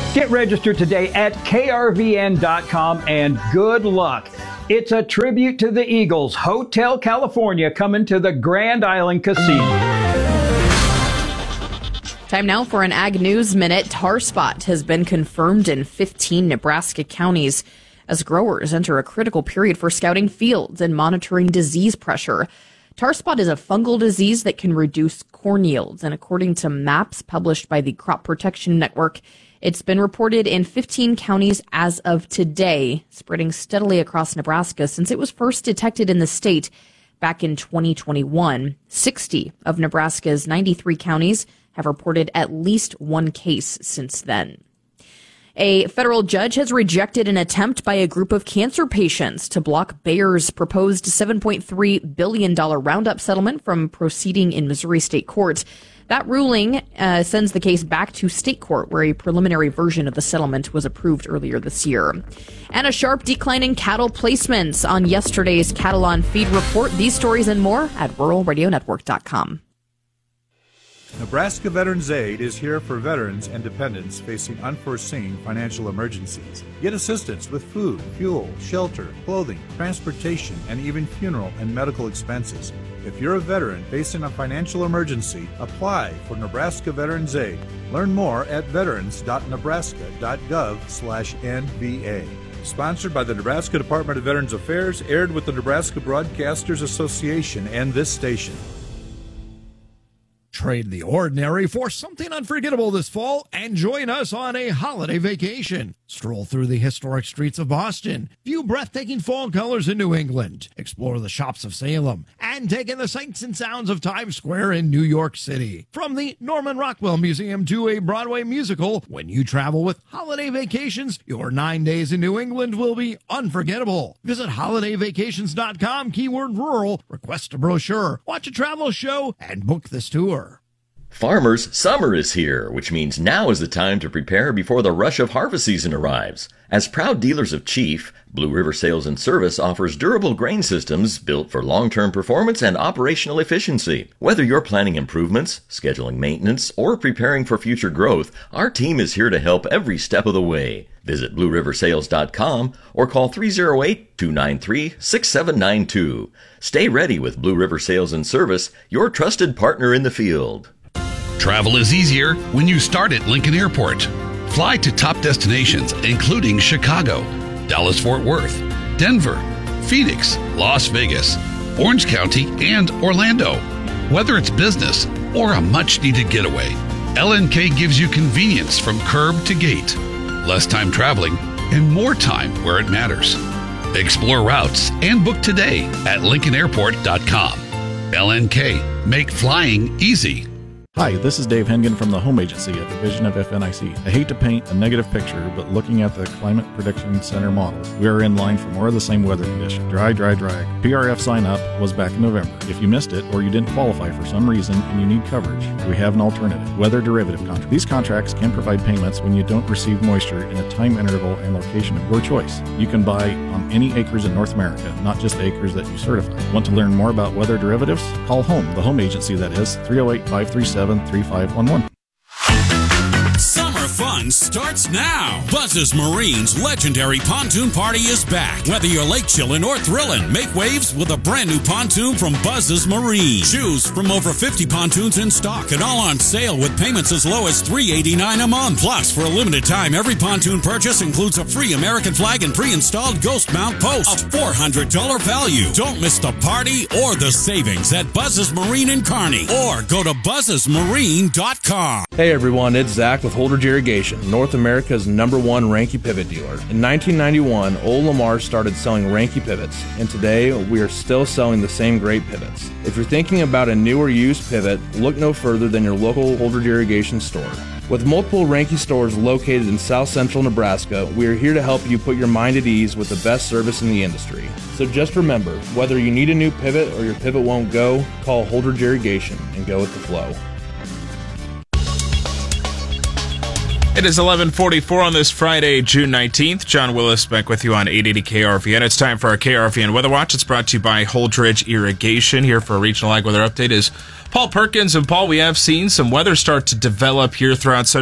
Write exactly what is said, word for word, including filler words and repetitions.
Get registered today at K R V N dot com and good luck. It's a tribute to the Eagles. Hotel California coming to the Grand Island Casino. Time now for an Ag News Minute. Tar spot has been confirmed in fifteen Nebraska counties as growers enter a critical period for scouting fields and monitoring disease pressure. Tar spot is a fungal disease that can reduce corn yields, and according to maps published by the Crop Protection Network, it's been reported in fifteen counties as of today, spreading steadily across Nebraska since it was first detected in the state back in twenty twenty-one. sixty of Nebraska's ninety-three counties have reported at least one case since then. A federal judge has rejected an attempt by a group of cancer patients to block Bayer's proposed seven point three billion dollars Roundup settlement from proceeding in Missouri State Court. That ruling uh, sends the case back to state court, where a preliminary version of the settlement was approved earlier this year. And a sharp decline in cattle placements on yesterday's Cattle on Feed report. These stories and more at rural radio network dot com. Nebraska Veterans Aid is here for veterans and dependents facing unforeseen financial emergencies. Get assistance with food, fuel, shelter, clothing, transportation, and even funeral and medical expenses. If you're a veteran facing a financial emergency, apply for Nebraska Veterans Aid. Learn more at veterans dot nebraska dot gov slash N V A. Sponsored by the Nebraska Department of Veterans Affairs, aired with the Nebraska Broadcasters Association and this station. Trade the ordinary for something unforgettable this fall and join us on a holiday vacation. Stroll through the historic streets of Boston, view breathtaking fall colors in New England, explore the shops of Salem, and take in the sights and sounds of Times Square in New York City. From the Norman Rockwell Museum to a Broadway musical, when you travel with Holiday Vacations, your nine days in New England will be unforgettable. Visit holiday vacations dot com, keyword rural, request a brochure, watch a travel show, and book this tour. Farmers, summer is here, which means now is the time to prepare before the rush of harvest season arrives. As proud dealers of Chief, Blue River Sales and Service offers durable grain systems built for long-term performance and operational efficiency. Whether you're planning improvements, scheduling maintenance, or preparing for future growth, our team is here to help every step of the way. Visit blue river sales dot com or call three oh eight, two nine three, six seven nine two. Stay ready with Blue River Sales and Service, your trusted partner in the field. Travel is easier when you start at Lincoln Airport. Fly to top destinations including Chicago, Dallas-Fort Worth, Denver, Phoenix, Las Vegas, Orange County, and Orlando. Whether it's business or a much-needed getaway, L N K gives you convenience from curb to gate, less time traveling, and more time where it matters. Explore routes and book today at lincoln airport dot com. L N K, make flying easy. Hi, this is Dave Hengen from the Home Agency at Division of F N I C. I hate to paint a negative picture, but looking at the Climate Prediction Center models, we are in line for more of the same weather condition. Dry, dry, dry. P R F sign up was back in November. If you missed it or you didn't qualify for some reason and you need coverage, we have an alternative, weather derivative contract. These contracts can provide payments when you don't receive moisture in a time interval and location of your choice. You can buy on any acres in North America, not just acres that you certify. Want to learn more about weather derivatives? Call HOME, the home agency that is, three oh eight, five three seven, three five one one. Summer fun starts now. Buzz's Marine's legendary pontoon party is back. Whether you're lake chillin' or thrillin', make waves with a brand new pontoon from Buzz's Marine. Choose from over fifty pontoons in stock and all on sale with payments as low as three dollars and eighty-nine cents a month. Plus, for a limited time, every pontoon purchase includes a free American flag and pre-installed ghost mount post. A four hundred dollars value. Don't miss the party or the savings at Buzz's Marine in Kearney, or go to buzzes marine dot com. Hey everyone, it's Zach with Holdridge Irrigation, North America's number one Ranke pivot dealer. In nineteen ninety-one, Old Lamar started selling Ranke pivots, and today we are still selling the same great pivots. If you're thinking about a new or used pivot, look no further than your local Holdridge Irrigation store. With multiple Ranke stores located in South Central Nebraska, we are here to help you put your mind at ease with the best service in the industry. So just remember, whether you need a new pivot or your pivot won't go, call Holdridge Irrigation and go with the flow. It is eleven forty-four on this Friday, June nineteenth. John Willis back with you on eight eighty K R V N. It's time for our K R V N Weather Watch. It's brought to you by Holdridge Irrigation. Here for a regional ag weather update is Paul Perkins. And Paul, we have seen some weather start to develop here throughout